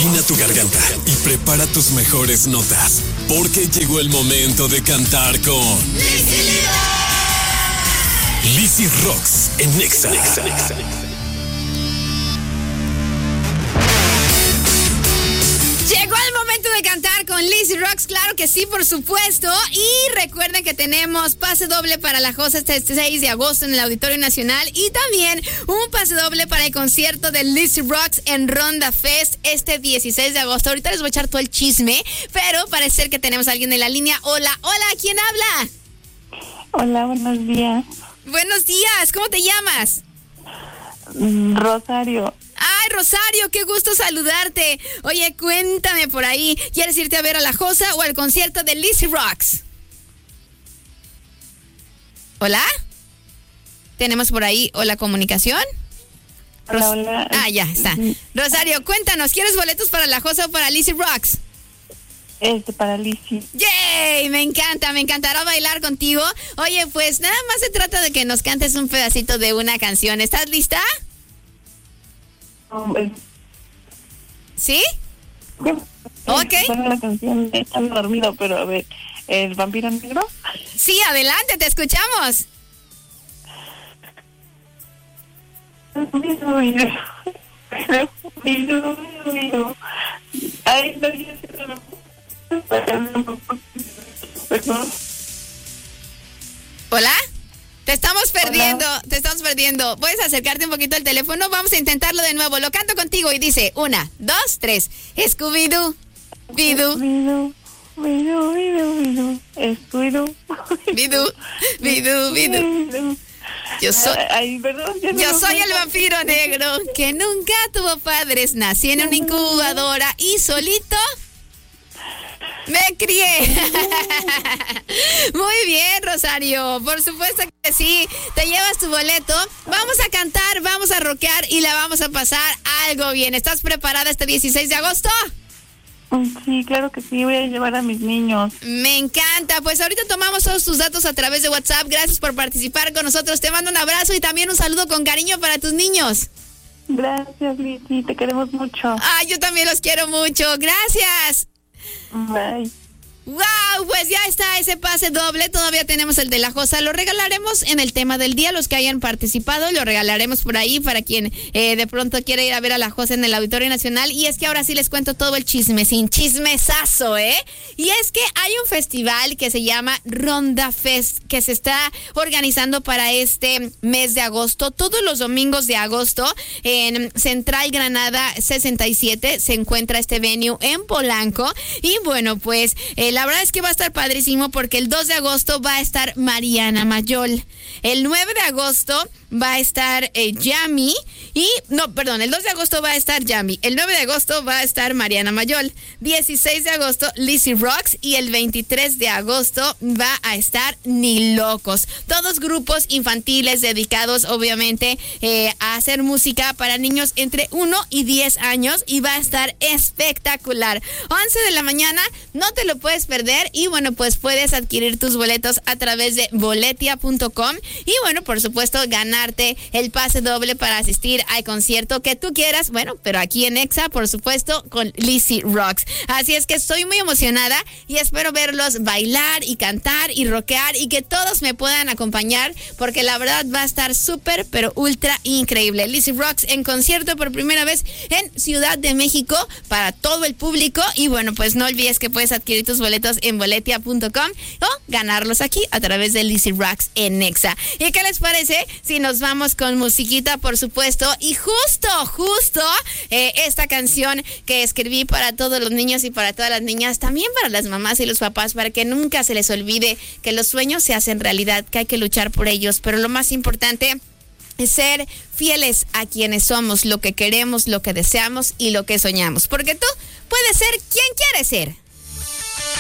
Afina tu garganta y prepara tus mejores notas, porque llegó el momento de cantar con Lizzy Rocks en Nexa. Llegó el momento de cantar con Lizzy Rocks, claro que sí, por supuesto. Y recuerden que tenemos pase doble para la Josa este 6 de agosto en el Auditorio Nacional. Y también un pase doble para el concierto de Lizzy Rocks en Ronda Fest este 16 de agosto. Ahorita les voy a echar todo el chisme, pero parece ser que tenemos a alguien en la línea. Hola, ¿quién habla? Hola, buenos días. Buenos días, ¿cómo te llamas? Rosario. Ay, Rosario, qué gusto saludarte. Oye, cuéntame por ahí, ¿quieres irte a ver a la Josa o al concierto de Lizzy Rocks? ¿Hola? ¿Tenemos por ahí la comunicación? Hola. Ah, ya está. Rosario, cuéntanos, ¿quieres boletos para la Josa o para Lizzy Rocks? Para Lizzy. ¡Yay! Me encantará bailar contigo. Oye, pues nada más se trata de que nos cantes un pedacito de una canción. ¿Estás lista? ¿Sí? Ok. La canción está dormido, pero a ver, ¿el vampiro negro? Sí, adelante, te escuchamos. Ay, no, ¿Hola? Te estamos perdiendo. ¿Puedes acercarte un poquito al teléfono? Vamos a intentarlo de nuevo. Lo canto contigo y dice 1, 2, 3. Scooby-Doo, Bidoo. Bidoo. Yo soy el vampiro negro que nunca tuvo padres. Nací en una incubadora y solito me crié. Muy bien, Rosario. Por supuesto que sí. Te llevas tu boleto. Vamos a cantar, vamos a rockear y la vamos a pasar algo bien. ¿Estás preparada este 16 de agosto? Sí, claro que sí. Voy a llevar a mis niños. Me encanta. Pues ahorita tomamos todos tus datos a través de WhatsApp. Gracias por participar con nosotros. Te mando un abrazo y también un saludo con cariño para tus niños. Gracias, Lizzy. Te queremos mucho. Ay, yo también los quiero mucho. Gracias. Bye. ¡Wow! Pues ya está ese pase doble. Todavía tenemos el de la Josa. Lo regalaremos en el tema del día. Los que hayan participado, lo regalaremos por ahí para quien de pronto quiere ir a ver a la Josa en el Auditorio Nacional. Y es que ahora sí les cuento todo el chisme, sin chismesazo, ¿eh? Y es que hay un festival que se llama Ronda Fest, que se está organizando para este mes de agosto. Todos los domingos de agosto en Central Granada 67 se encuentra este venue en Polanco. Y bueno, pues la verdad es que va a estar padrísimo porque el 2 de agosto va a estar Mariana Mayol. El 9 de agosto va a estar Yami. El 2 de agosto va a estar Yami. El 9 de agosto va a estar Mariana Mayol. 16 de agosto Lizzy Rocks. Y el 23 de agosto va a estar Ni Locos. Todos grupos infantiles dedicados obviamente a hacer música para niños entre 1 y 10 años. Y va a estar espectacular. 11 de la mañana, no te lo puedes perder. Y bueno, pues puedes adquirir tus boletos a través de boletia.com. Y bueno, por supuesto, ganarte el pase doble para asistir al concierto que tú quieras. Bueno, pero aquí en Nexa, por supuesto, con Lizzy Rocks. Así es que estoy muy emocionada y espero verlos bailar y cantar y rockear y que todos me puedan acompañar porque la verdad va a estar súper, pero ultra increíble. Lizzy Rocks en concierto por primera vez en Ciudad de México para todo el público. Y bueno, pues no olvides que puedes adquirir tus boletos en boletia.com o ganarlos aquí a través de Lizzy Rocks en Nexa. ¿Y qué les parece si nos vamos con musiquita, por supuesto? Y justo esta canción que escribí para todos los niños y para todas las niñas, también para las mamás y los papás, para que nunca se les olvide que los sueños se hacen realidad, que hay que luchar por ellos, pero lo más importante es ser fieles a quienes somos, lo que queremos, lo que deseamos y lo que soñamos, porque tú puedes ser quien quieres ser.